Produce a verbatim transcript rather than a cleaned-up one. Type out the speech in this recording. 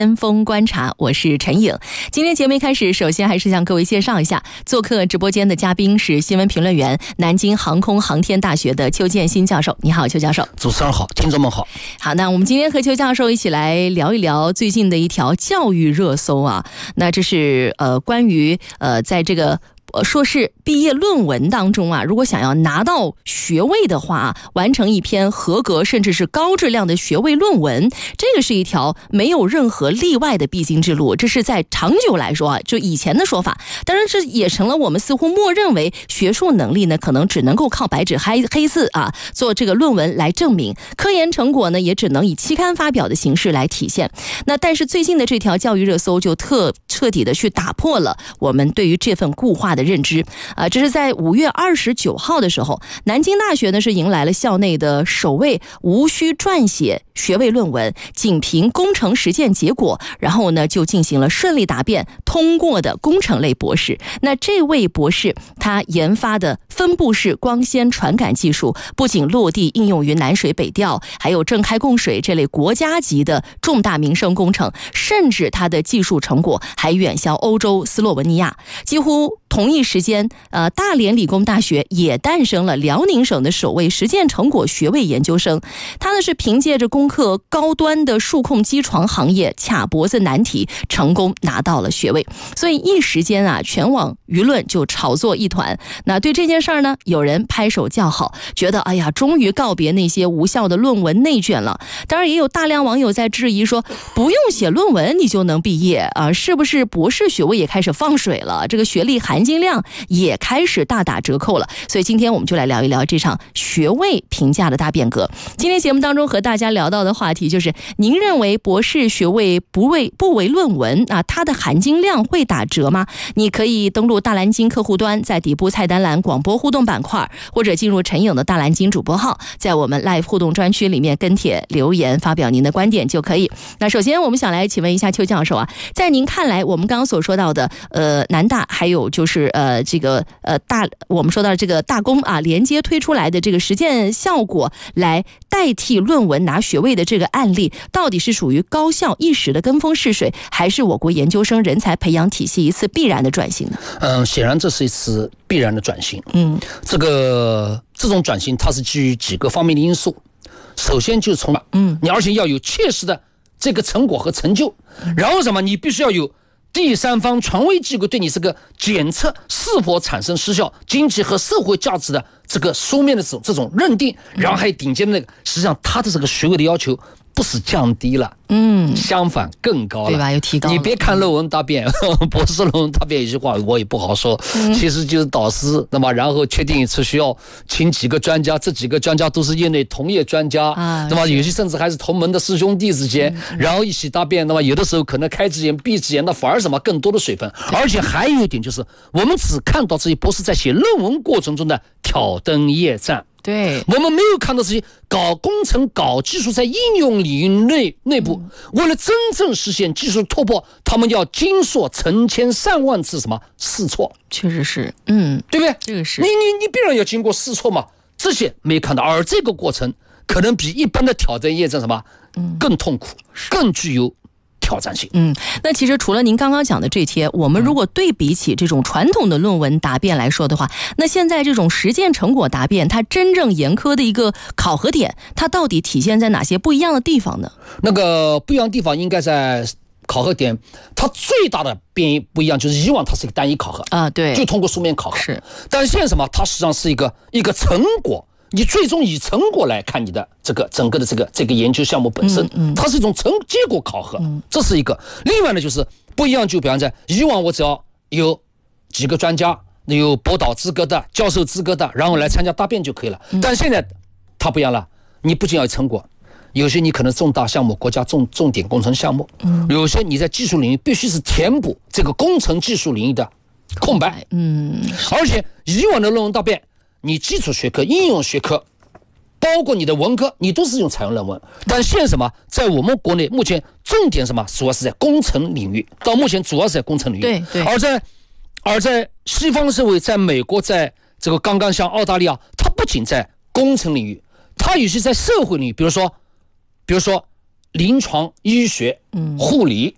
先锋观察，我是陈颖。今天节目一开始，首先还是向各位介绍一下，做客直播间的嘉宾是新闻评论员、南京航空航天大学的邱建新教授。你好，邱教授。 主持人好，听众们好。 好，那我们今天和邱教授一起来聊一聊最近的一条教育热搜啊。那这是呃关于呃在这个。硕士毕业论文当中啊，如果想要拿到学位的话，完成一篇合格甚至是高质量的学位论文，这个是一条没有任何例外的必经之路。这是在长久来说啊，就以前的说法，当然这也成了我们似乎默认为学术能力呢，可能只能够靠白纸黑黑字啊做这个论文来证明，科研成果呢也只能以期刊发表的形式来体现。那但是最近的这条教育热搜就特彻底的去打破了我们对于这份固化的认知啊，这是在五月二十九号的时候，南京大学呢是迎来了校内的首位无需撰写学位论文，仅凭工程实践结果，然后呢就进行了顺利答辩通过的工程类博士。那这位博士他研发的分布式光纤传感技术，不仅落地应用于南水北调，还有郑开供水这类国家级的重大民生工程，甚至他的技术成果还远销欧洲斯洛文尼亚。几乎同一时间，呃，大连理工大学也诞生了辽宁省的首位实践成果学位研究生。他呢是凭借着攻克高端的数控机床行业卡脖子难题，成功拿到了学位。所以一时间啊，全网舆论就炒作一团。那对这件事儿呢，有人拍手叫好，觉得哎呀，终于告别那些无效的论文内卷了。当然，也有大量网友在质疑说，不用写论文你就能毕业啊，是不是博士学位也开始放水了？这个学历含金量也开始大打折扣了。所以今天我们就来聊一聊这场学位评价的大变革。今天节目当中和大家聊到的话题就是，您认为博士学位不为不为论文啊，它的含金量会打折吗？你可以登录大蓝鲸客户端，在底部菜单栏广播互动板块，或者进入陈颖的大蓝鲸主播号，在我们 live 互动专区里面跟帖留言发表您的观点就可以。那首先我们想来请问一下邱教授啊，在您看来，我们刚刚所说到的呃南大还有就是呃这个呃大我们说到这个大工啊连接推出来的这个实践效果来代替论文拿学位的这个案例，到底是属于高校一时的跟风试水，还是我国研究生人才培养体系一次必然的转型呢？ 嗯，显然这是一次必然的转型。 嗯， 这个这种转型它是基于几个方面的因素。首先就是从嗯，你而且要有切实的这个成果和成就，然后什么，你必须要有第三方权威机构对你这个检测是否产生失效经济和社会价值的这个书面的这种这种认定，然后还有顶尖的那个，实际上他的这个学位的要求不是降低了，嗯，相反更高了， 对吧？又提高了。 你别看论文答辩，博士论文答辩一句话我也不好说，嗯、其实就是导师，那么然后确定一次需要请几个专家，这几个专家都是业内同业专家，啊，那么有些甚至还是同门的师兄弟之间，嗯、然后一起答辩，那么有的时候可能开只眼闭只眼，那反而什么更多的水分。而且还有一点就是，我们只看到这些博士在写论文过程中的挑灯夜战。 对， 我们没有看到这些搞工程、搞技术在应用领域内内部，为了真正实现技术突破，他们要经受成千上万次什么试错， 确实是，嗯， 对不对？ 这个是你你你必然要经过试错嘛，这些没看到，而这个过程可能比一般的挑战业战什么更痛苦，更具有挑战性。 嗯，那其实除了您刚刚讲的这些，我们如果对比起这种传统的论文答辩来说的话，那现在这种实践成果答辩，它真正严苛的一个考核点，它到底体现在哪些不一样的地方呢？ 那个不一样的地方应该在考核点，它最大的变异不一样就是以往它是一个单一考核啊，对， 就通过书面考核， 是， 但现在什么？它实际上是一个一个成果。你最终以成果来看你的这个整个的这个这个研究项目本身，嗯嗯、它是一种成结果考核，嗯、这是一个。另外呢，就是不一样，就比方在以往我只要有几个专家有博导资格的、教授资格的，然后来参加答辩就可以了。嗯、但现在它不一样了，你不仅要有成果，有些你可能重大项目、国家重重点工程项目，嗯、有些你在技术领域必须是填补这个工程技术领域的空白，嗯，而且以往的论文答辩。你基础学科、应用学科，包括你的文科，你都是用采用论文。但现在什么，在我们国内目前重点什么，主要是在工程领域。到目前主要是在工程领域。 对对。 而在而在西方社会，在美国，在这个刚刚像澳大利亚，它不仅在工程领域，它有些在社会领域，比如说，比如说临床医学、护理，